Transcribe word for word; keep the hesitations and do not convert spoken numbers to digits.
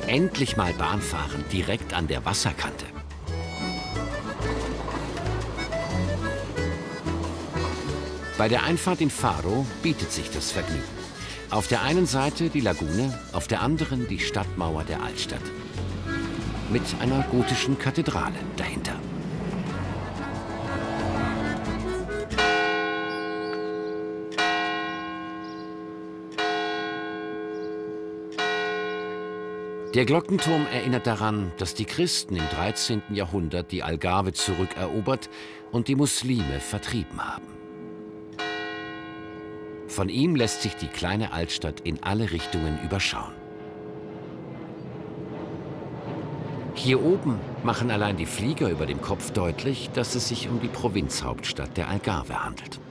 Endlich mal Bahnfahren direkt an der Wasserkante. Bei der Einfahrt in Faro bietet sich das Vergnügen. Auf der einen Seite die Lagune, auf der anderen die Stadtmauer der Altstadt. Mit einer gotischen Kathedrale dahinter. Der Glockenturm erinnert daran, dass die Christen im dreizehnten Jahrhundert die Algarve zurückerobert und die Muslime vertrieben haben. Von ihm lässt sich die kleine Altstadt in alle Richtungen überschauen. Hier oben machen allein die Flieger über dem Kopf deutlich, dass es sich um die Provinzhauptstadt der Algarve handelt.